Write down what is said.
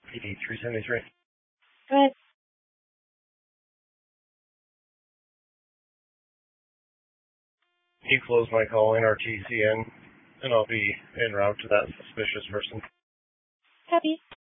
PD 373. Go ahead. You close my calling RTCN, and I'll be en route to that suspicious person. Copy.